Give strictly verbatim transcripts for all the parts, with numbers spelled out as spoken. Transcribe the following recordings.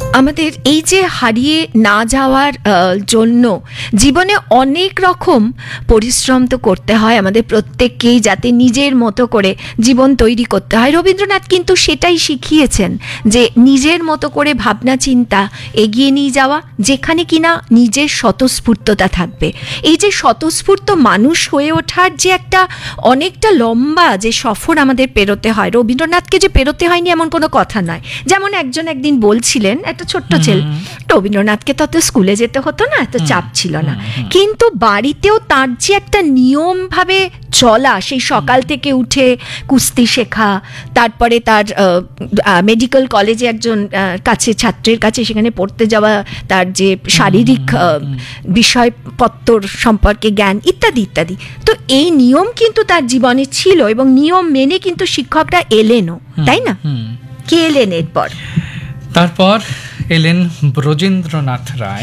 আমাদের এই যে হারিয়ে না যাওয়ার জন্য জীবনে অনেক রকম পরিশ্রম তো করতে হয় আমাদের প্রত্যেককেই, যাতে নিজের মতো করে জীবন তৈরি করতে হয়। রবীন্দ্রনাথ কিন্তু সেটাই শিখিয়েছেন, যে নিজের মতো করে ভাবনা চিন্তা এগিয়ে নিয়ে যাওয়া, যেখানে কিনা নিজের স্বতঃস্ফূর্ততা থাকবে। এই যে স্বতঃস্ফূর্ত মানুষ হয়ে ওঠার যে একটা অনেকটা লম্বা যে সফর আমাদের পেরোতে হয়, রবীন্দ্রনাথকে যে পেরোতে হয়নি এমন কোনো কথা নয়। যেমন একজন একদিন বলছিলেন, একটা ছোট্ট ছেলে, রবীন্দ্রনাথকে তো স্কুলে যেতে হতো না, এত চাপ ছিল না, কিন্তু বাড়িতেও তার যে একটা নিয়ম ভাবে চলা, সেই সকাল থেকে উঠে কুস্তি শেখা, তারপরে তার মেডিকেল কলেজে একজন কাছে ছাত্রের কাছে সেখানে পড়তে যাওয়া, তার যে শারীরিক বিষয়পত্র সম্পর্কে জ্ঞান ইত্যাদি ইত্যাদি। তো এই নিয়ম কিন্তু তার জীবনে ছিল, এবং নিয়ম মেনে কিন্তু শিক্ষকরা এলেনও, তাই না? কে এলেন এরপর? তারপর এলেন ব্রজেন্দ্রনাথ রায়।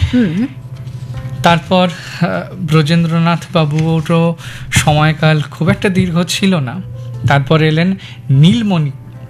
তারপর ব্রজেন্দ্রনাথ বাবুরও সময়কাল খুব একটা দীর্ঘ ছিল না। তারপর এলেন নীলমণি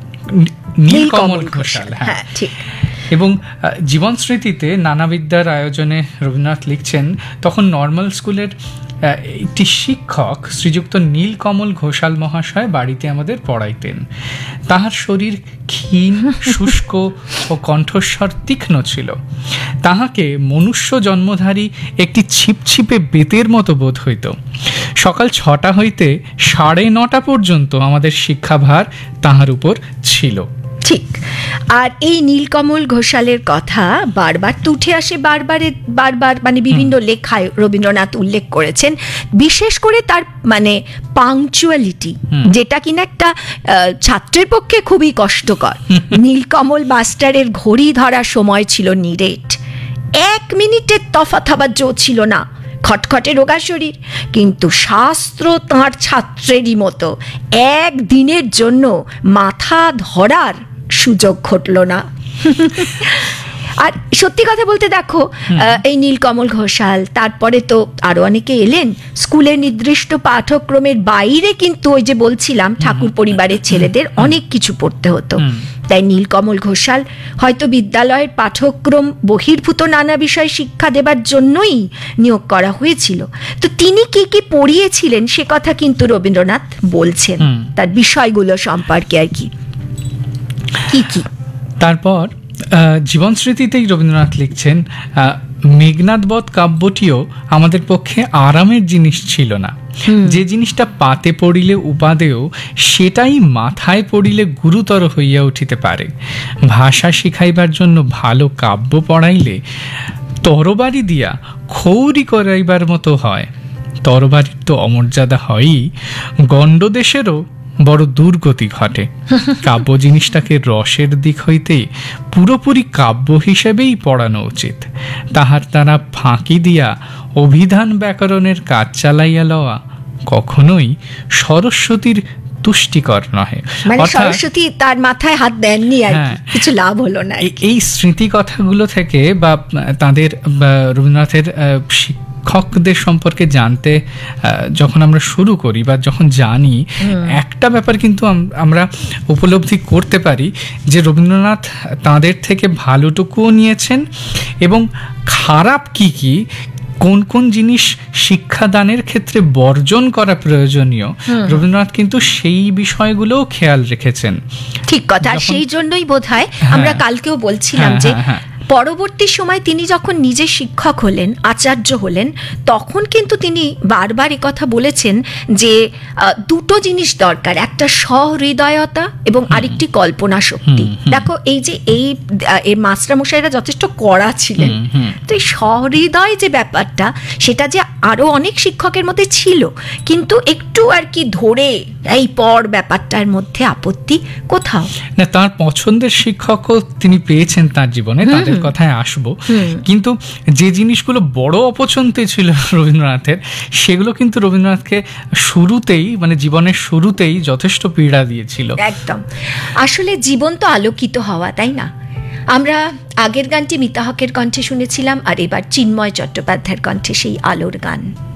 নীলকমল ঘোষাল। হ্যাঁ, ঠিক। এবং জীবন স্মৃতিতে নানাবিদ্যার আয়োজনে রবীন্দ্রনাথ লিখছেন, তখন নর্মাল স্কুলের একটি শিক্ষক শ্রীযুক্ত নীলকমল ঘোষাল মহাশয় বাড়িতে আমাদের পড়াইতেন। তাহার শরীর ক্ষীণ, শুষ্ক ও কণ্ঠস্বর তীক্ষ্ণ ছিল। তাহাকে মনুষ্য জন্মধারী একটি ছিপছিপে বেতের মতো বোধ হইত। সকাল ছটা হইতে সাড়ে নটা পর্যন্ত আমাদের শিক্ষাভার তাহার উপর ছিল। ঠিক। আর এই নীলকমল ঘোষালের কথা বারবার তো উঠে আসে, বারবারে বারবার মানে বিভিন্ন লেখায় রবীন্দ্রনাথ উল্লেখ করেছেন, বিশেষ করে তার মানে পাংচুয়ালিটি, যেটা কিনা একটা ছাত্রের পক্ষে খুবই কষ্টকর। নীলকমল মাস্টারের ঘড়ি ধরার সময় ছিল নিরেট, এক মিনিটের তফাৎ হবার জো ছিল না। খটখটে রোগা শরীর, কিন্তু শাস্ত্র তাঁর ছাত্রেরই মতো এক দিনের জন্য মাথা ধরার সুযোগ ঘটল না। আর সত্যি কথা বলতে দেখো, এই নীলকমল ঘোষাল, তারপরে তো আরো অনেকে এলেন। স্কুলের নির্দিষ্ট পাঠ্যক্রমের বাইরে কিন্তু ওই যে বলছিলাম ঠাকুর পরিবারের ছেলেদের অনেক কিছু পড়তে হতো। তাই নীলকমল ঘোষাল হয়তো বিদ্যালয়ের পাঠ্যক্রম বহির্ভূত নানা বিষয় শিক্ষা দেবার জন্যই নিয়োগ করা হয়েছিল। তো তিনি কি কি পড়িয়েছিলেন সে কথা কিন্তু রবীন্দ্রনাথ বলছেন, তার বিষয়গুলো সম্পর্কে আর কি কি কি। তারপর জীবন স্মৃতিতেই রবীন্দ্রনাথ লিখছেন, মেঘনাদবধ কাব্যটিও আমাদের পক্ষে আরামের জিনিস ছিল না। যে জিনিসটা পাতে পড়িলে উপাদেয়, সেটাই মাথায় পড়িলে গুরুতর হইয়া উঠিতে পারে। ভাষা শিখাইবার জন্য ভালো কাব্য পড়াইলে তরবারি দিয়া খৌরি করাইবার মতো হয়। তরবারির তো অমর্যাদা হয়ই, গণ্ডদেশেরও বড় দুর্গতি ঘটে। কাব্য জিনিসটাকে রসের দিক হইতে পুরোপুরি কাব্য হিসেবেই পড়ানো উচিত। তাহার দ্বারা ফাঁকি দিয়া অভিধান ব্যাকরণের কাজ চালাইয়া লওয়া কখনোই সরস্বতীর তুষ্টিকর নহে। মানে সরস্বতী তার মাথায় হাত দেননি আর কিছু লাভ হলো না। এই স্মৃতি কথাগুলো থেকে বা তাদের রবীন্দ্রনাথের শিক্ষকদের সম্পর্কে জানতে যখন আমরা শুরু করি বা যখন জানি, একটা ব্যাপার কিন্তু আমরা উপলব্ধি করতে পারি যে রবীন্দ্রনাথ তাদের থেকে ভালোটুকুও নিয়েছেন, এবং খারাপ কি কি, কোন কোন জিনিস শিক্ষাদানের ক্ষেত্রে বর্জন করা প্রয়োজনীয়, রবীন্দ্রনাথ কিন্তু সেই বিষয়গুলোও খেয়াল রেখেছেন। ঠিক কথা। সেই জন্যই বোধহয় আমরা কালকেও বলছিলাম যে পরবর্তী সময় তিনি যখন নিজে শিক্ষক হলেন, আচার্য হলেন, তখন কিন্তু তিনি বারবার এ কথা বলেছেন যে দুটো জিনিস দরকার, একটা সহৃদয়তা এবং আরেকটি কল্পনা শক্তি। দেখো এই যে এই মাস্টারমশাইরা যথেষ্ট কড়া ছিলেন, তো এই সহৃদয় যে ব্যাপারটা, সেটা যে আরো অনেক শিক্ষকের মধ্যে ছিল, কিন্তু একটু আর কি ধরে এই পর ব্যাপারটার মধ্যে আপত্তি কোথাও না। তার পছন্দের শিক্ষকও তিনি পেয়েছেন তার জীবনে, তাদের কথায় আসবো। কিন্তু যে জিনিসগুলো বড় অপছন্দ ছিল রবীন্দ্রনাথের, সেগুলো কিন্তু রবীন্দ্রনাথকে শুরুতেই মানে জীবনের শুরুতেই যথেষ্ট পীড়া দিয়েছিল। একদম। আসলে জীবন তো আলোকিত হওয়া, তাই না? আমরা আগের গানটি মিতা হকের কণ্ঠে শুনেছিলাম, আর এবার চিন্ময় চট্টোপাধ্যায়ের কণ্ঠে সেই আলোর গান।